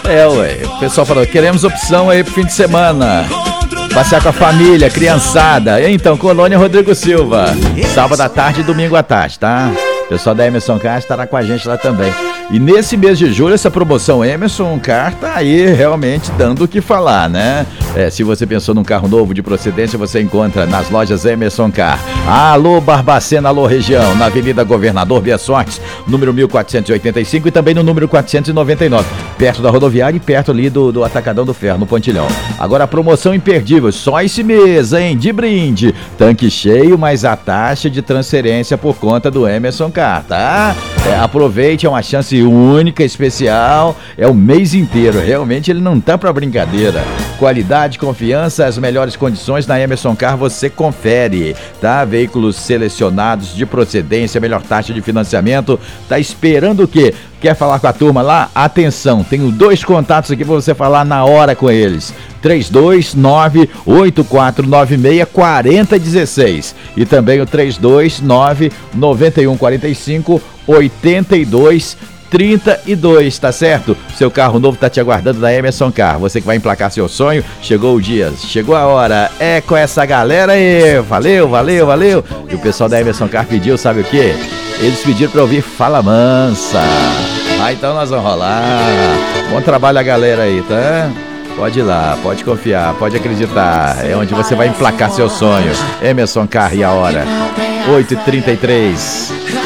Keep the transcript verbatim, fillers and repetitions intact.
É, ué. O pessoal falou, queremos opção aí pro fim de semana. Passear com a família, criançada. Então, Colônia Rodrigo Silva. Sábado à tarde e domingo à tarde, tá? O pessoal da Emerson Car estará com a gente lá também. E nesse mês de julho, essa promoção Emerson Car tá aí realmente dando o que falar, né? É, se você pensou num carro novo de procedência, você encontra nas lojas Emerson Car. Alô, Barbacena, alô, região, na Avenida Governador Bia Sortes, número mil quatrocentos e oitenta e cinco e também no número quatrocentos e noventa e nove, perto da rodoviária e perto ali do, do Atacadão do Ferro, no Pontilhão. Agora a promoção imperdível, só esse mês, hein? De brinde, tanque cheio, mais a taxa de transferência por conta do Emerson Car, tá? É, aproveite, é uma chance única, especial, é o mês inteiro, realmente ele não tá pra brincadeira. Qualidade, confiança, as melhores condições na Emerson Car você confere, tá? Veículos selecionados de procedência, melhor taxa de financiamento, tá esperando o quê? Quer falar com a turma lá? Atenção, tenho dois contatos aqui para você falar na hora com eles. três dois nove, oito quatro nove seis, quatro zero um seis e também o três dois nove, nove um quatro cinco, oito dois trinta e dois, tá certo? Seu carro novo tá te aguardando na Emerson Car. Você que vai emplacar seu sonho, chegou o dia, chegou a hora. É com essa galera aí. Valeu, valeu, valeu. E o pessoal da Emerson Car pediu, sabe o quê? Eles pediram pra ouvir Fala Mansa. Ah, então nós vamos rolar. Bom trabalho a galera aí, tá? Pode ir lá, pode confiar, pode acreditar. É onde você vai emplacar seu sonho. Emerson Car e a hora. oito e trinta e três.